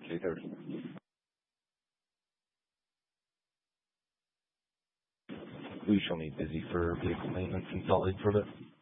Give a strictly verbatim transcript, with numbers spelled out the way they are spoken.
K thirty. Will you show me busy for vehicle maintenance and Salt Lake for a bit?